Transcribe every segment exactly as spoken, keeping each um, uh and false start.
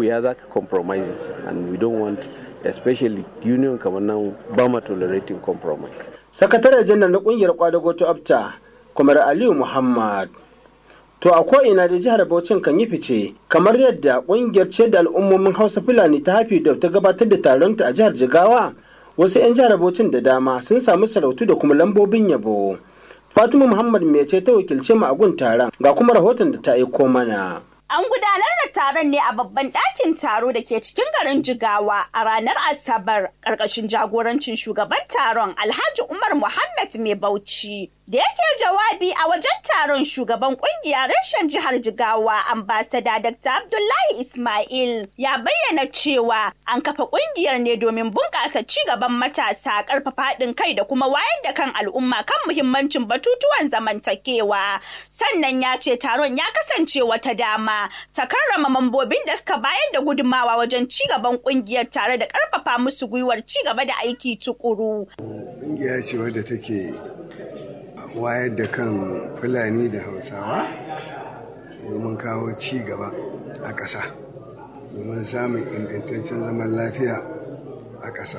wuya za ka compromise, and we don't want, especially union kamar nan ba ma tolerating compromise. Sakataren janar na kungiyar kwadago ta abta Kwamar Aliyu Muhammad. To a ko'ina da jihar Bauchin kan yi fice, kamar yadda kungiyar ce da al'ummomin Hausa Fulani ta hafi da ta gabatar da taronta a jihar Jigawa, wasu 'yan jihar Bauchin da dama sun samu sarautu da kuma lambobin yabo. Fatima Muhammad mai ce ta wakilce mu a gun taron, ga kuma rahoton da ta aiko mana. An gudanar da taron ne a babban ɗakin taro da ke cikin garin Jigawa a ranar Asabar ƙarƙashin jagorancin shugaban taron Alhaji Umar Muhammad Mai Bauchi. Da yake jawabi a wajen taron, shugaban ƙungiyar reshen jihar Jigawa ambasada Dakta Abdullahi Ismail ya bayyana cewa an kafa ƙungiyar ne domin bunƙasa ci gaban matasa, ƙarfafa haɗin kai da kuma wayar da kan al'umma kan muhimmancin batutuwan zamantakewa. Sannan ya ce taron ya kasance wata dama ta karrama mambobin da suka bayar da gudummawa wajen ci gaban kungiyar tare da karfafa musu gwiwar ci gaba da aiki tukuru. Kungiya ce wadda take wayar da kan Fulani da Hausawa domin kawo ci gaba a ƙasa, domin samun ingantaccen zaman lafiya a ƙasa.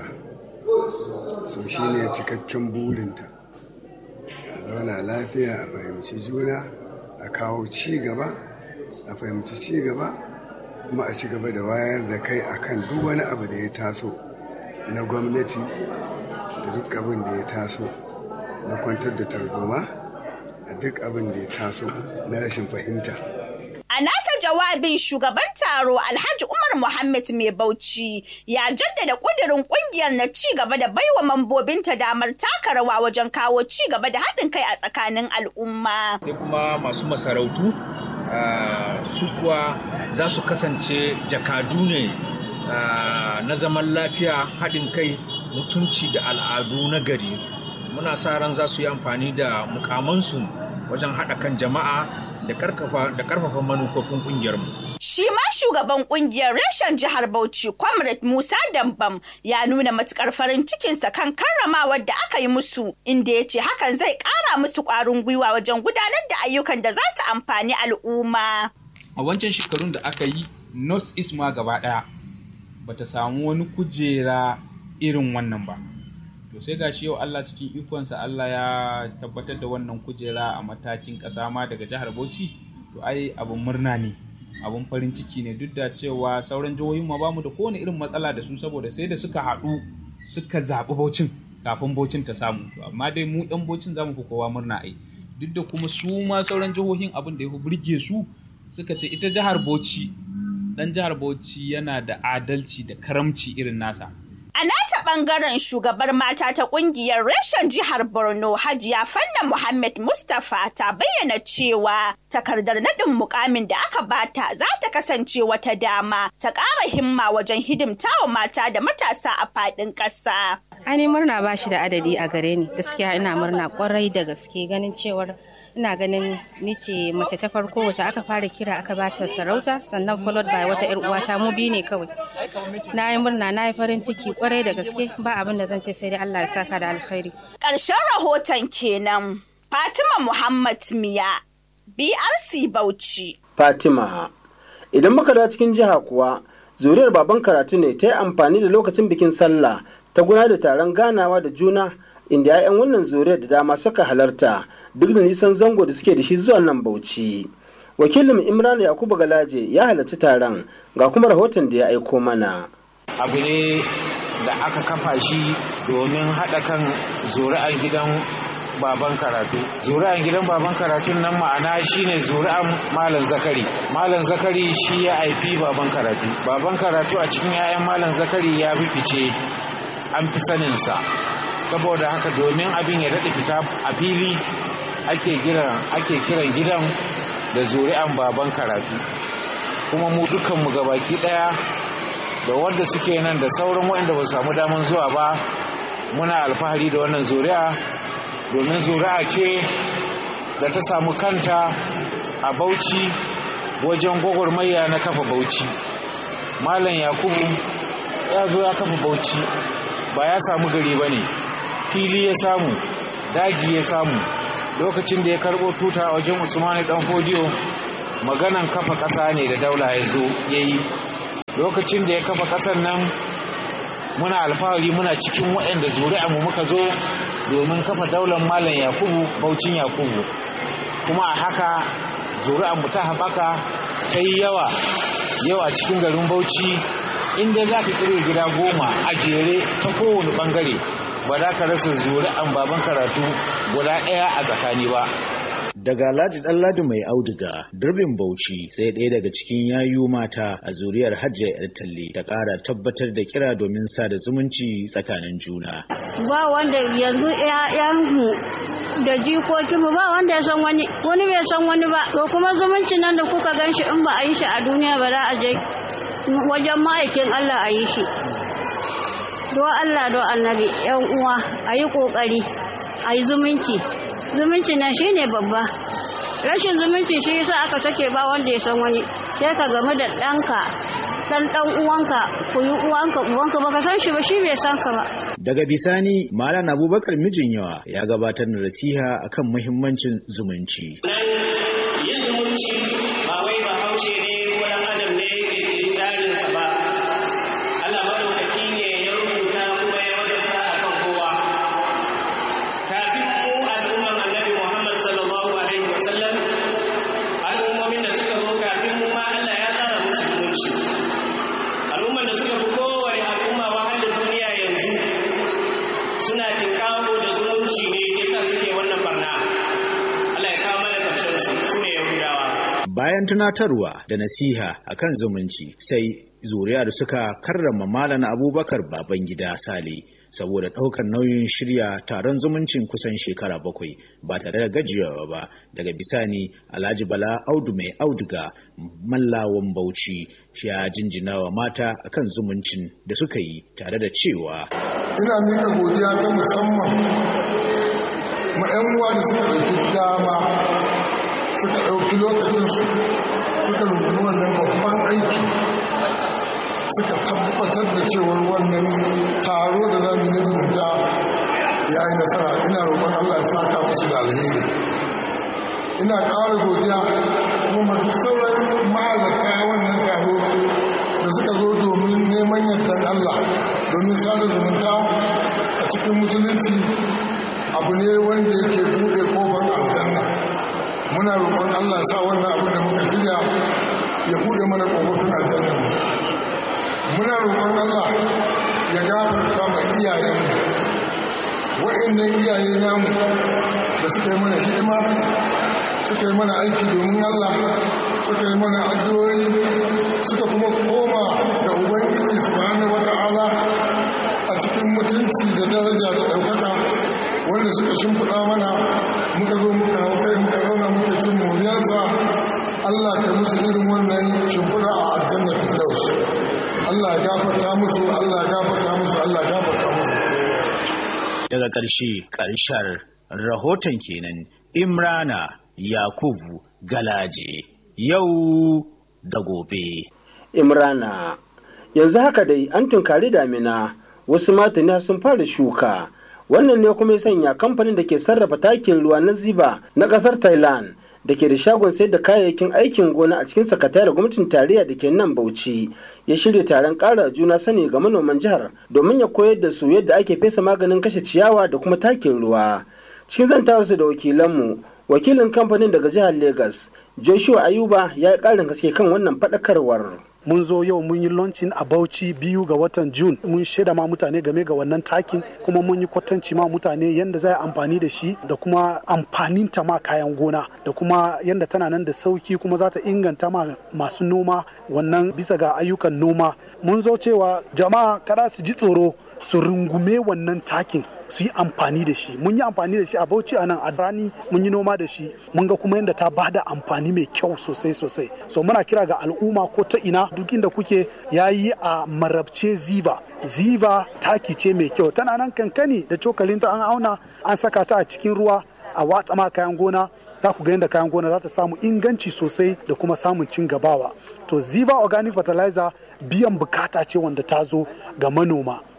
So shi ne cikakken burinta, a zauna lafiya, a fahimci juna, a kawo ci gaba, a fahimci ci gaba, kuma a ci gaba da wayar da kai akan duk wani abu da ya taso na gwamnati da duk abin da ya taso na kwantar da tarzoma, a duk abin da ya taso na rashin fahimta. A nasa jawabin, shugaban taro Alhaji Umar Muhammad Mai Bauchi ya jaddada ƙudurin ƙungiyar na ci gaba da baiwa mambobinta damar taka rawa wajen kawo ci gaba da haɗin kai a tsakanin al'umma. Sai kuma masu masarautu Uh, su kuwa za su kasance jakadu ne uh, na zaman lafiya, haɗin kai, mutunci da al'adu na gari. Muna sa ran za su yi amfani da mukamansu wajen haɗa kan jama'a da ƙarfafa manufofin ƙungiyarmu. Shi ma shugaban kungiyar reshen jihar Bauchi, Comrade Musa Dambam, ya nuna matukar farin cikinsa kan karramawar da aka yi musu, inda ya ce hakan zai ƙara musu ƙwarin gwiwa wajen gudanar da ayyukan da za su amfani al'umma. A wancan shekarun da aka yi, North East ma gaba ɗaya bata samu wani kujera irin wannan ba. To sai ga shi yau Allah cikin ikonsa Allah ya tabbatar da wannan kujera a matakin ƙasa ma daga jihar Bauchi, to ai abin murna ne. Abun farin ciki ne, duk da cewa sauran jihohin ma bamu da kowane irin matsala da su, saboda sai da suka haɗu suka zaɓi Bauchin kafin Bauchin ta samu. Amma dai mu ɗan Bauchin zamu fi kowa murna ai, duk da kuma su ma sauran jihohin abin da ya fi burge su suka ce ita jihar Bauchi, ɗan jihar Bauchi yana da adalci da karamci irin nasa. A nata ɓangaren, shugabar mata ta ƙungiyar reshen jihar Borno, Hajiya Fanna Muhammad Mustapha, ta bayyana cewa takardar naɗin mukamin da aka bata za ta kasance wata dama ta ƙara himma wajen hidimtawa mata da matasa a faɗin ƙasa. Ai murna ba shi da adadi a gare ni, gaskiya ina murna ƙwarai da gaske, ganin cewar ina ganin ni ce mace ta farko wacce aka fara kira aka bata sarauta, sannan followed by wata yar uwata, mu biyu ne kawai. Na yi murna, na yi farin ciki kwarai da gaske, ba abin da zan ce sai dai Allah ya saka da alkhairi. Ƙarshen rahoton kenan. Fatima Muhammad Miya, B R C Bauchi. Fatima, idan muka da cikin jiha kuwa, zuriyar baban karatu ne ta yi amfani da lokacin bikin sallah ta gudanar da taron ganawa da juna, inda 'ya'yan wannan zuriyar da dama suka halarta duk da nisan zango da suke da shi zuwa nan Bauchi. Wakilin Imran Yakubu Galaje ya halarci taron, ga kuma rahoton da ya aiko mana. Abu ne da aka kafa shi domin haɗa kan zuri'ar gidan baban karatu. Zuri'ar gidan baban karatun nan ma'ana shine zuri'ar Malam Zakari. Malam Zakari shi ya haifi baban karatu. Baban karatu a cikin 'ya'yan Malam Zakari ya fi fice, an fi saninsa. Saboda haka domin abin ya daɗe fita a fili ake kiran ake kiran gidan da zuri'an baban karatu. Kuma mu dukkanmu gabaki ɗaya da wanda suke nan da sauran waɗanda ba su samu daman zuwa ba, muna alfahari da wannan zuri'a, domin zuri'a ce da ta samu kanta a Bauchi wajen gwagwarmaya na kafa Bauchi. Malam Yakubu ya zo ya kafa Bauchi, ba ya samu gari ba ne, fili ya samu, daji ya samu. Lokacin da ya karɓo tuta a wajen Usmanu Dan Fodiyo, maganan kafa ƙasa ne da daula ya zo ya yi. lokacin da ya kafa ƙasar nan muna alfahari muna cikin waɗanda zuri'a mu muka zo domin kafa daular malam Yakubu Baucin Yakubu, kuma a haka zuri'a mu ta haɓaka ta yi yawa yawa cikin garin Bauchi, inda za ka kire gida goma a jere ta kowane ɓangare ba za ka rasa zuri'an baban karatu guda ɗaya a tsakani ba. Daga Alhaji Ɗanladi mai auduga Durbin Bauchi sai ɗaya daga cikin yayu mata a zuriyar Hajiya Yar Talle ta ƙara tabbatar da kira domin sada zumunci tsakanin juna. Ba wanda yanzu ƴaƴanmu da jikokinmu ba wanda ya san wani, wani bai san wani ba. To kuma zumuncin nan da kuka gan shi in ba a yi shi a duniya ba za a je wajen ma'aikin Allah a yi shi. Do Allah do annabi ƴan uwa a yi ƙoƙari a yi zumunci. Zumunci nan shi ne babba, rashin zumunci shi yasa aka sake ba wanda ya san wani, sai ka gamu da ɗanka ɗan ɗan uwanka ku yi uwanka uwanka baka san shi ba, shi bai san ka ba. Daga bisani Malam Abubakar mijin yawa ya gabatar da nasiha akan muhimmancin zumunci. Yin zumunci ba wai ba haushe ne ko ɗan adam ne ke tsarinsa ba. Allah madaukaki ne ya rubuta kuma ya wadata akan kowa. Kafin Bayan tunatarwa da nasiha akan zumunci, sai zuriyar suka karrama Malam Abubakar Babangida Sale saboda ɗaukar nauyin shirya taron zumuncin kusan shekara bakwai ba tare da gajiyawa ba. Daga bisani Alhaji Bala Audu mai auduga Mallawan Bauchi ya jinjina wa mata akan zumuncin da suka yi tare da cewa, ina mika godiya ta musamman ma 'yan uwa da suka ɗauki dama suka ɗauki lokacinsu suka rubuta wannan babban aiki, suka tabbatar da cewar wannan taro da za mu yi rubuta ya yi nasara. Ina roƙon Allah ya saka musu da alheri. Ina ƙara godiya kuma duk sauran ma'azaka wannan taro da suka zo domin neman yardar Allah, domin sada zumunta a cikin musulunci abu ne wanda yake buɗe ƙofar aljanna. Muna roƙon Allah sa wannan abin da muka shirya ya buɗe mana ƙofofin aljanna. Muna roƙon Allah ya gafarta ma iyayenmu, wa'annan iyaye namu da suka yi mana hidima, suka yi mana aiki domin Allah, suka yi mana addu'o'i, suka kuma koma da Ubangiji subhanahu wa ta'ala a cikin mutunci da daraja da ɗaukaka wanda suka shimfiɗa mana, muka zo muka hau kai muka zauna muka cin moriyarsa. Allah ka musu irin wannan shimfiɗa a aljannar Firdaus. Allah ya gafarta musu, Allah ya gafarta musu, Allah ya gafarta musu. Daga ƙarshe ƙarshen rahoton kenan, Imrana Yakubu Galaje, yau da gobe. Imrana, yanzu haka dai an tunkari damina, wasu matani sun fara shuka. Wannan ne kuma ya sanya kamfanin da ke sarrafa takin ruwa na Ziba na ƙasar Thailand da ke da shagon sayar da kayayyakin aikin gona a cikin sakatare gwamnatin tarayya da ke nan Bauchi ya shirya taron ƙara juna sani ga manoman jihar domin ya koyar da su yadda ake fesa maganin kashe ciyawa da kuma takin ruwa. Cikin zantawarsu da wakilanmu, wakilin kamfanin daga jihar Legas, Joshua Ayuba, ya yi ƙarin haske kan wannan faɗakarwar. Mun zo yau mun yi launching a Bauchi biyu ga watan June, mun shaida ma mutane game ga wannan takin, kuma mun yi kwatanci ma mutane yadda za a amfani da shi da kuma amfanin ta ma kayan gona da kuma yadda tana nan da sauki kuma za ta inganta ma masu noma wannan bisa ga ayyukan noma. Mun zo cewa jama'a kada su ji tsoro su rungume wannan takin su yi amfani da shi. Mun yi amfani da shi a Bauchi a nan a rani, mun yi noma da shi, mun ga kuma yadda ta bada amfani mai kyau sosai sosai. So muna kira ga al'umma ko ta ina duk inda kuke yayi a marabce Ziva. Ziva taki ce mai kyau, tana nan kankani da cokalinta an auna an saka ta a cikin ruwa a watsa ma kayan gona. Za ku ga yadda kayan gona za ta samu inganci sosai da kuma samun cin gabawa. To Ziva Organic Fertilizer biyan bukata ce wanda ta zo ga manoma.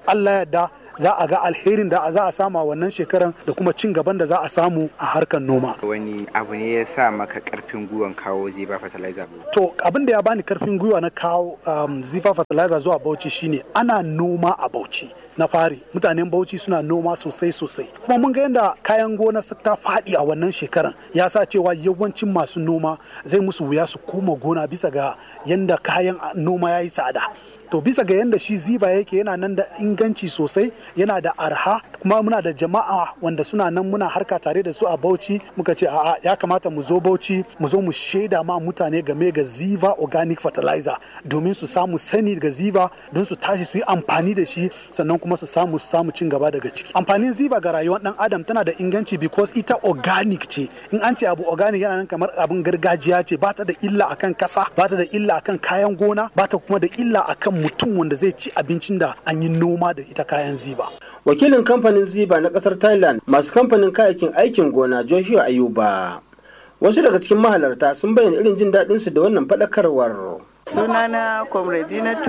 Allah ya yarda za a ga alherin da za a samu a wannan shekaran da kuma cin gaban da za a samu a harkar noma. Wani abu ne ya sa maka karfin gwiwan kawo Ziva Fertilizer? To abin da ya bani karfin gwiwa na kawo um, Ziva Fertilizer zuwa Bauchi shine ana noma a Bauchi. Na fari mutanen Bauchi suna noma sosai sosai kuma mun ga yadda kayan gona ta faɗi a wannan shekaran ya sa cewa yawancin masu noma zai musu wuya su koma gona bisa ga yadda kayan noma ya yi tsada. To bisa ga yadda shi Ziva yake yana nan da inganci sosai, yana da arha, kuma muna da jama'a wanda suna nan muna harka tare da su a Bauchi. Muka ce a'a ya kamata mu zo Bauchi mu zo mu shaida ma mutane game ga Ziva Organic Fertilizer domin su samu sani ga Ziva don su tashi su yi amfani da shi sannan kuma su samu su samu cin gaba daga ciki. Amfanin Ziva ga rayuwar dan adam tana da inganci because ita organic ce. In an ce abu organic yana nan kamar abin gargajiya ce, ba ta da illa akan kasa, ba ta da illa akan kayan gona, ba ta kuma da illa akan mutum wanda zai ci abincin da an yi noma da ita kayan Ziva. Wakilin kamfanin Ziva na kasar Thailand masu kamfanin kayayyakin aikin gona Joshua Ayuba. Wasu daga cikin mahalarta sun bayyana irin jin daɗin su da wannan faɗakarwar. Sunana Comradinatu,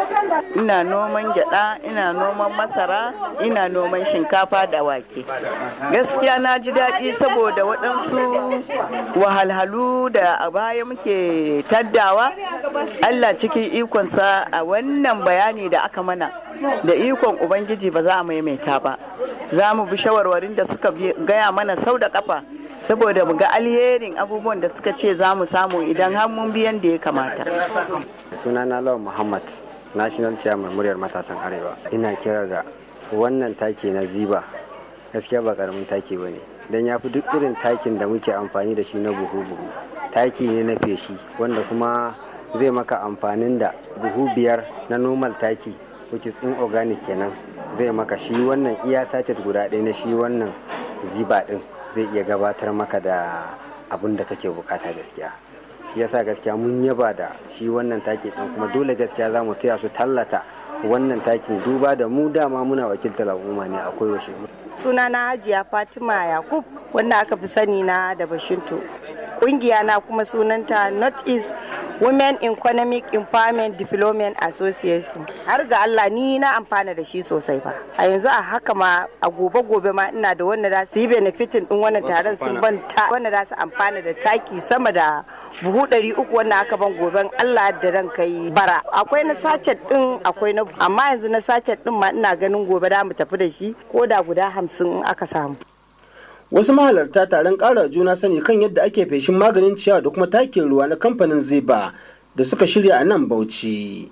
ina noman gyada, ina noman masara, ina noman shinkafa da wake. Gaskiya na ji daɗi saboda waɗansu wahalhalu da a baya muke taddawa. Allah cikin ikonsa a wannan bayani da aka mana da ikon Ubangiji ba za a maimaita ba. Za mu bi shawarwarin da suka gaya mana sau da kafa saboda mu ga alherin abubuwan da suka ce za mu samu idan har mun bi yadda ya kamata. Sunana Lawan Muhammad, National Chairman muryar matasan Arewa. Ina kira ga wannan taki na Ziva, gaskiya ba karamin taki ba ne, don ya fi duk irin takin da muke amfani da shi na buhu-buhu. Taki ne na feshi wanda kuma zai maka amfanin da buhu biyar na normal taki, which is inorganic kenan, zai maka shi wannan iya sachet guda ɗaya na shi wannan Ziva ɗin zai iya gabatar maka da abin da kake bukata gaskiya. Shi yasa gaskiya mun yaba da shi wannan taki din, kuma dole gaskiya za mu taya su tallata wannan takin duba da mu dama muna wakiltar al'umma ne a koyaushe. Sunana Hajiya Fatima Yakub wanda aka fi sani na da Bashinto. Kungiya na kuma sunanta North East Women Economic Empowerment Development Association. Har ga Allah ni na amfana da shi sosai ba. A yanzu a haka ma a gobe gobe ma ina da wanda za su yi benefitin din wannan taron sun ban ta wanda za su amfana da taki sama da buhu ɗari uku wanda aka ban goben Allah da ran kai bara. Akwai na sachet din akwai na amma yanzu na sachet din ma ina ganin gobe da mu tafi da shi ko da guda hamsin aka samu. Wasu mahalarta taron ƙara juna sani kan yadda ake feshin maganin ciyawa da kuma takin ruwa na kamfanin Ziva da suka shirya a nan Bauchi.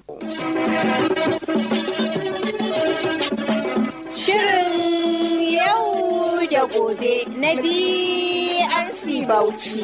Shirin yau da gobe na B R C Bauchi.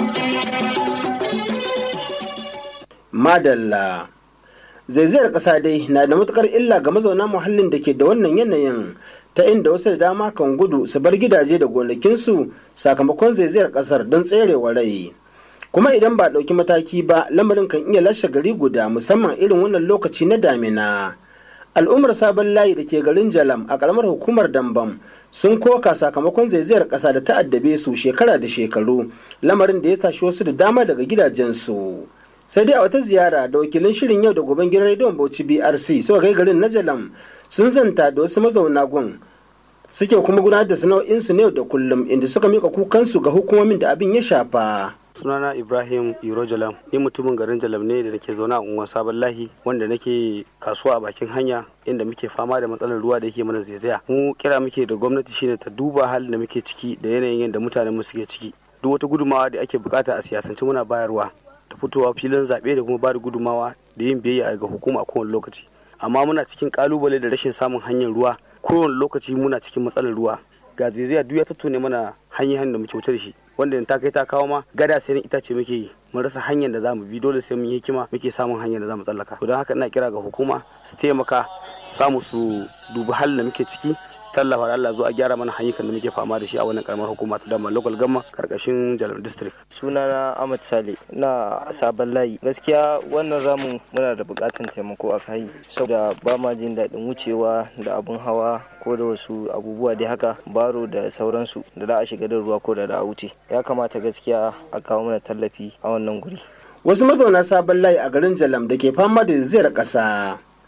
Madalla. Zaizayar ƙasa dai na da matuƙar illa ga mazauna muhallin da ke da wannan yanayin, ta inda wasu da dama kan gudu su bar gidaje da gonakinsu sakamakon zaizayar ƙasar don tserewa rai. Kuma idan ba ɗauki mataki ba, lamarin kan iya lashe gari guda musamman irin wannan lokaci na damina. Al'ummar Sabon Layi da ke garin Jalam a ƙaramar hukumar Dambam sun koka sakamakon zaizayar ƙasa da ta addabe su shekara da shekaru, lamarin da ya tashi wasu da dama daga gidajensu. Sai dai a wata ziyara da wakilin shirin yau da goben gidan rediyon Bauchi B R C suka kai garin na Jalam sun zanta da wasu mazauna gun suke kuma gudanar da sana'o'insu na yau da kullum, inda suka mika kukansu ga hukumomin da abin ya shafa. Sunana Ibrahim Iro Jalam, ni mutumin garin Jalam ne da nake zaune a unguwar Sabon Lahi, wanda nake kasuwa a bakin hanya inda muke fama da matsalar ruwa da yake mana zaizaya. Mu kira muke da gwamnati shine ta duba halin da muke ciki da yanayin yadda mutanen mu suke ciki. Duk wata gudumawa da ake bukata a siyasance muna bayarwa, da fitowa filin zaɓe da kuma ba da gudumawa da yin biyayya ga hukuma a kowane lokaci. Amma muna cikin kalubale da rashin samun hanyar ruwa, kowane lokaci muna cikin matsalar ruwa. Ga zaizaya duk ya tattone mana hanyar da muke wuce da shi, wanda ta kai ta kawo ma gada sai itace muke yi, mun rasa hanyar da zamu bi, dole sai mun yi hikima muke samun hanyar da zamu tsallaka. Don haka ina kira ga hukuma su taimaka samu su dubi halin da muke ciki, su tallafa da Allah zuwa gyara mana hanyar da muke fama da shi a wannan karamar hukuma ta Dama local government karkashin Jalam district. Sunana Ahmad Sale na Sabon Layi. Gaskiya wannan zamu muna da bukatun taimako a kai saboda ba ma jin daɗin wucewa da abun hawa ko da wasu abubuwa dai haka, baro da sauransu da za a shiga da ruwa ko da da a wuce. Ya kamata gaskiya a kawo mana tallafi a wannan guri. Wasu mazauna Sabon Layi a garin Jalam da ke fama da zaizayar ƙasa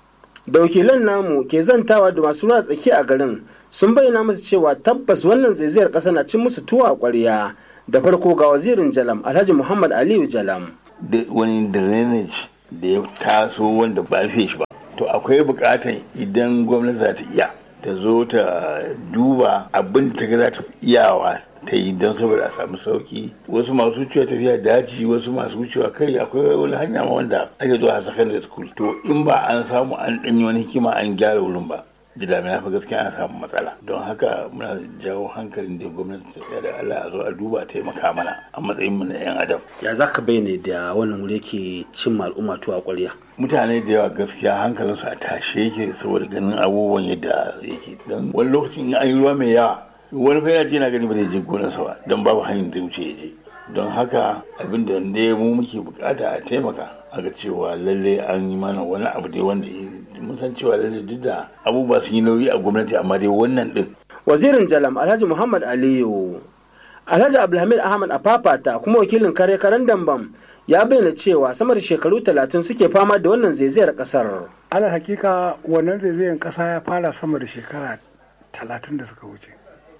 da wakilan namu ke zantawa da masu ruwa tsaki a garin sun bayyana musu cewa tabbas wannan zaizayar ƙasa na cin musu tuwo a ƙwarya. Da farko ga wazirin Jalam Alhaji Muhammad Aliyu Jalam. Da wani drainage da ya taso wanda ba rufe shi ba. To akwai buƙatar idan gwamnati za ta iya ta zo ta duba abin da ta ga za ta iyawa ta yi don saboda a samu sauki. Wasu masu wucewa tafiya daji, wasu masu wucewa kai akwai wani hanya ma wanda ake zuwa secondary school. To in ba an samu an ɗanyi wani hikima an gyara wurin ba, da damina fa gaskiya an samu matsala. Don haka muna jawo hankalin da gwamnati ta tsaya da Allah a zo a duba taimaka mana a matsayin mu na 'yan adam. Ya za ka bayyana da wannan wuri ke cin al'umma tuwa ƙwarya? Mutane da yawa gaskiya hankalinsu a tashe yake saboda ganin abubuwan yadda yake. Don wani lokacin in an yi ruwa mai yawa wani fa yana je na gani ba zai je gonarsa ba don babu hanyar da wuce ya je. Don haka abin da ne mu muke bukata a taimaka a ga cewa lalle an yi mana wani abu dai wanda mun san cewa lalle duk da abubuwa sun yi nauyi a gwamnati amma dai wannan din. Wazirin Jalam Alhaji Muhammad Aliyu Alhaji Abdulhamid Ahmad Afafata kuma wakilin kare karen Dambam ya bayyana cewa sama da shekaru talatin suke fama da wannan zaizayar kasar. Ala hakika wannan zaizayar kasa ya fara sama da shekara talatin da suka wuce.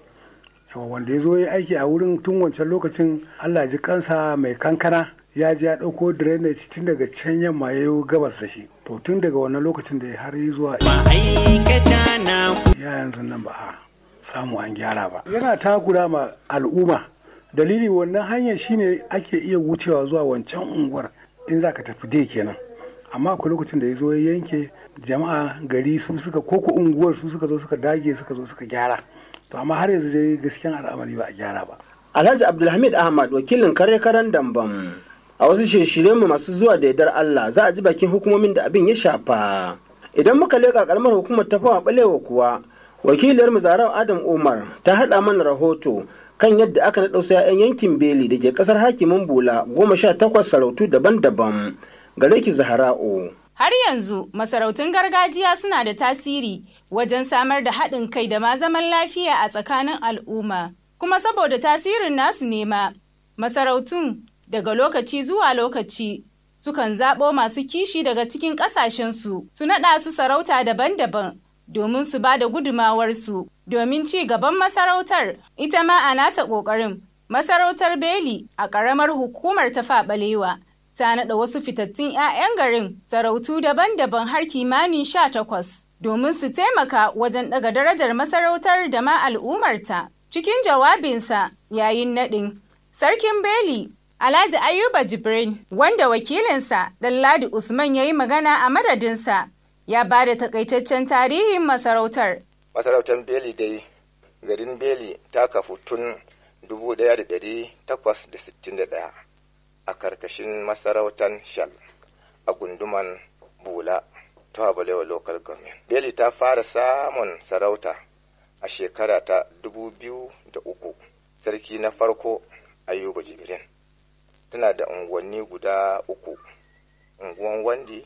Wanda ya zo ya aiki a wurin tun wancan lokacin Allah ji kansa mai kankana ya ji ya ɗauko drainage tun daga can yamma ya yi gabas da shi. To tun daga wannan lokacin da har yi zuwa ma'aikata na ya yanzu nan ba a samu an gyara ba. Yana takura ma al'umma. Dalili wannan hanyar shine ake iya wucewa zuwa wancan unguwar in za ka tafi dai kenan. Amma akwai lokacin da ya zo ya yanke jama'a gari su suka koko unguwar su suka zo suka dage suka zo suka gyara. To amma har yanzu dai gaskiyan al'amari ba a gyara ba. Alhaji Abdulhamid Ahmad wakilin kare karen Dambam. A wasu shirye-shiryen mu masu zuwa da yardar Allah za a ji bakin hukumomin da abin ya shafa. Idan muka leƙa karamar hukumar ta fawa balewa kuwa wakiliyar mu Zarau Adam Umar ta haɗa mana rahoto kan yadda aka naɗa wasu 'ya'yan yankin Beli da ke ƙasar hakimin Bula goma sha takwas sarautu daban-daban. Gare ki Zahra'u. Har yanzu masarautun gargajiya suna da tasiri wajen samar da haɗin kai da ma zaman lafiya a tsakanin al'umma. Kuma saboda tasirin nasu ne ma, masarautun daga lokaci zuwa lokaci sukan zaɓo masu kishi daga cikin ƙasashensu su naɗa su sarauta daban-daban domin su ba da gudumawarsu domin ci gaban masarautar. Ita ma a nata ƙoƙarin masarautar Beli a ƙaramar hukumar ta Faɓalewa ta naɗa wasu fitattun 'ya'yan garin sarautu daban-daban har kimanin sha takwas domin su taimaka wajen ɗaga darajar masarautar da ma al'ummarta. Cikin jawabinsa yayin naɗin, Sarkin Beli Alhaji Ayuba Jibrin, wanda wakilinsa Ɗanladi Usman ya yi magana a madadinsa, ya ba da takaitaccen tarihin masarautar. Masarautar Beli dai, garin Beli ta kafu tun dubu ɗaya da ɗari takwas da sittin da ɗaya. A karkashin masarautar Shal a gunduman Bula ta Balewa Local Government. Beli ta fara samun sarauta a shekara ta dubu biyu da uku. Sarki na farko Ayuba Jibrin. Tana da unguwanni guda uku, unguwan Wandi,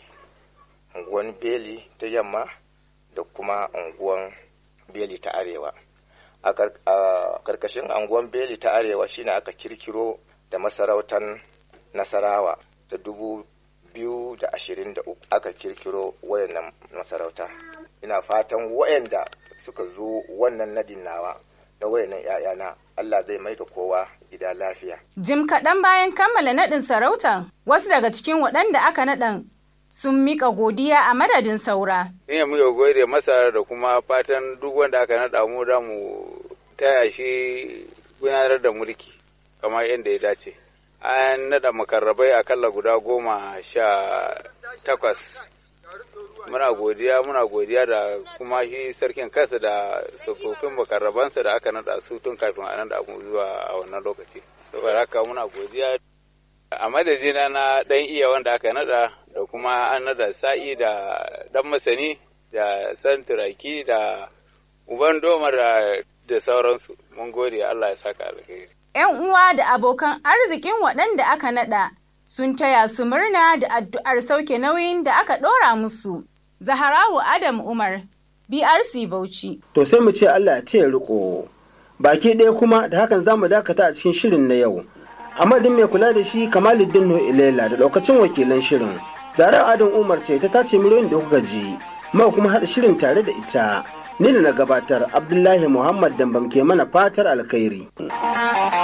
unguwan Beli ta yamma da kuma unguwan Beli ta arewa. A karkashin unguwan Beli ta arewa shine aka kirkiro da masarautar Nasarawa ta dubu biyu da ashirin da uku aka kirkiro wayannan masarauta. Ina fatan wayanda suka zo wannan nadin nawa na wayannan ‘ya'yana Allah zai mai da kowa gida lafiya. Jim kaɗan bayan kammala naɗin sarautar, wasu daga cikin waɗanda aka naɗan sun miƙa godiya a madadin saura. Ina muka gode masa da kuma fatan duk wanda aka naɗa mu da mu taya shi gudanar da mulki kamar yadda ya dace. An naɗa makarrabai akalla guda goma sha takwas. Muna godiya muna godiya da kuma shi sarkin kansa da tsofaffin makarrabansa da aka naɗa su tun kafin a naɗa mu zuwa a wannan lokaci. Saboda haka muna godiya a madadina na ɗan iya wanda aka naɗa da kuma an naɗa sa'i da ɗan masani da santuraki da uban doma da sauransu. Mun gode Allah ya saka alkhairi. 'Yan uwa da abokan arzikin waɗanda aka naɗa sun taya su murna da addu'ar sauke nauyin da aka ɗora musu. Zaharawu Adam Umar, B R C Bauchi. To sai mu ce Allah ya taya riko. Baki ɗaya kuma da hakan za mu dakata a cikin shirin na yau. Amadin mai kula da shi Kamaluddin Ilela da ɗaukacin wakilan shirin. Zaharawu Adam Umar ce ta tace miliyoyin da kuka ji. ma kuma haɗa shirin tare da ita. Ni da na gabatar Abdullahi Muhammad Dambam ke mana fatar alkhairi.